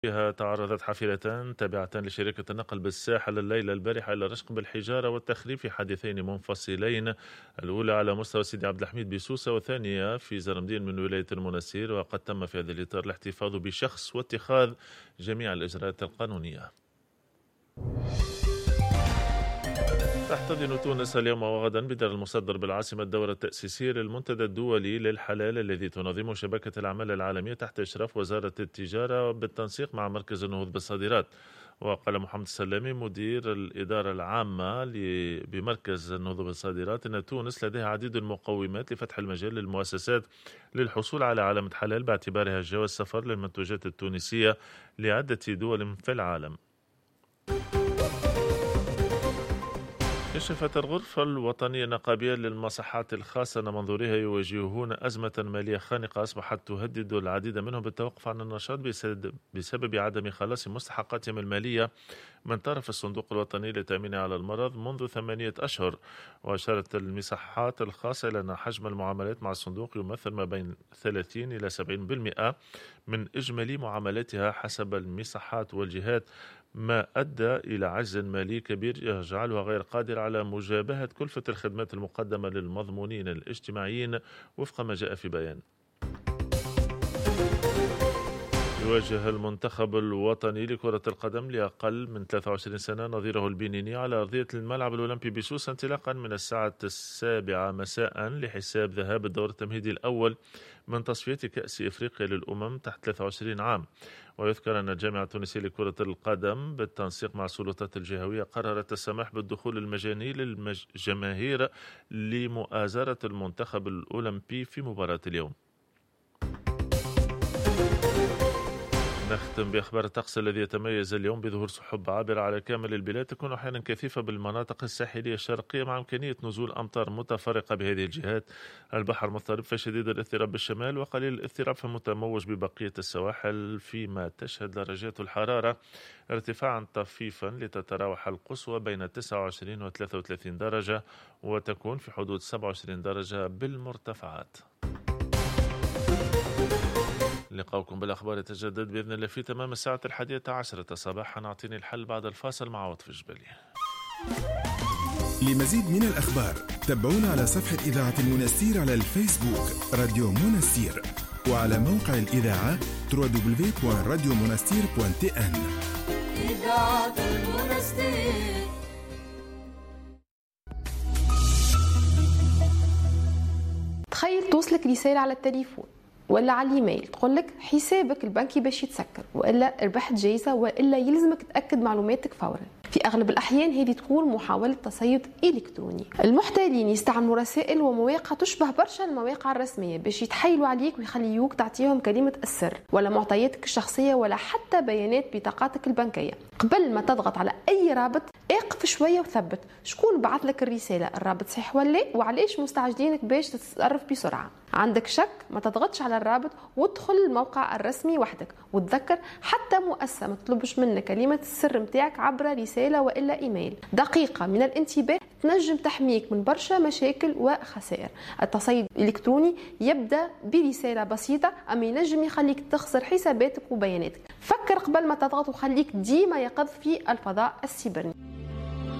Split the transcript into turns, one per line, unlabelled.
فيها تعرضت حافلتان تابعة لشركة النقل بالساحل الليلة البارحة إلى رشق بالحجارة والتخريب في حادثين منفصلين، الأولى على مستوى سيدي عبد الحميد بسوسة والثانية في زرمدين من ولاية المنستير. وقد تم في هذا الإطار الاحتفاظ بشخص واتخاذ جميع الإجراءات القانونية. تحتضن تونس اليوم وغدا بدار المصدر بالعاصمة الدورة التأسيسية للمنتدى الدولي للحلال الذي تنظمه شبكة الأعمال العالمية تحت إشراف وزارة التجارة بالتنسيق مع مركز النهوض بالصادرات. وقال محمد السلامي مدير الإدارة العامة بمركز النهوض بالصادرات أن تونس لديها عديد المقومات لفتح المجال للمؤسسات للحصول على علامة حلال باعتبارها جواز سفر للمنتوجات التونسية لعدة دول في العالم. كشفت الغرفة الوطنية النقابية للمصحات الخاصة أن منظوريها يواجهون أزمة مالية خانقة أصبحت تهدد العديد منهم بالتوقف عن النشاط بسبب عدم خلاص مستحقاتهم المالية من طرف الصندوق الوطني للتأمين على المرض منذ 8 أشهر. وأشارت المصحات الخاصة إلى أن حجم المعاملات مع الصندوق يمثل ما بين 30 إلى 70% من إجمالي معاملاتها حسب المصحات والجهات، ما أدى إلى عجز مالي كبير يجعلها غير قادرة على مجابهة كلفة الخدمات المقدمة للمضمونين الاجتماعيين وفق ما جاء في بيان. يواجه المنتخب الوطني لكرة القدم لأقل من 23 سنة نظيره البنيني على أرضية الملعب الأولمبي بسوسة انطلاقا من الساعة 7 مساء لحساب ذهاب الدور التمهيدي الأول من تصفية كأس إفريقيا للأمم تحت 23 عام. ويذكر أن الجامعة التونسية لكرة القدم بالتنسيق مع السلطات الجهوية قررت السماح بالدخول المجاني للجماهير لمؤازرة المنتخب الأولمبي في مباراة اليوم. نختم بأخبار الطقس الذي يتميز اليوم بظهور سحب عابرة على كامل البلاد، تكون أحيانا كثيفة بالمناطق الساحلية الشرقية مع إمكانية نزول أمطار متفرقة بهذه الجهات. البحر مضطرب فشديد الاضطراب بالشمال وقليل الاضطراب فمتموج ببقية السواحل، فيما تشهد درجات الحرارة ارتفاعا طفيفا لتتراوح القصوى بين 29 و 33 درجة وتكون في حدود 27 درجة بالمرتفعات. لقاؤكم بالأخبار يتجدد بإذن الله في تمام الساعة 11 صباحا. أعطيني الحل بعد الفاصل مع عوض فجبلي.
لمزيد من الأخبار تابعونا على صفحة إذاعة المنستير على الفيسبوك راديو منستير، وعلى موقع الإذاعة www.radiomonastir.tn. إذاعة المنستير.
تخيل توصلك رسالة على التليفون ولا على الايميل تقول لك حسابك البنكي باش يتسكر، والا ربحت جايزه، والا يلزمك تاكد معلوماتك فورا. في اغلب الاحيان هذه تكون محاوله تصيد الكتروني. المحتالين يستعملوا رسائل ومواقع تشبه برشا المواقع الرسميه باش يتحايلوا عليك ويخليوك تعطيهم كلمه السر ولا معطياتك الشخصيه ولا حتى بيانات بطاقاتك البنكيه. قبل ما تضغط على اي رابط اقف شويه وثبت شكون بعث لك الرساله، الرابط صحيح ولا لا، وعلاش مستعجلينك باش تتصرف بسرعه. عندك شك ما تضغطش على الرابط وادخل الموقع الرسمي وحدك. وتذكر حتى مؤسسه ما تطلبش منك كلمه السر متاعك عبر رساله والا ايميل. دقيقه من الانتباه تنجم تحميك من برشا مشاكل وخسائر. التصيد الالكتروني يبدا برساله بسيطه اما ينجم يخليك تخسر حساباتك وبياناتك. فكر قبل ما تضغط وخليك ديما يقظ في الفضاء السيبراني.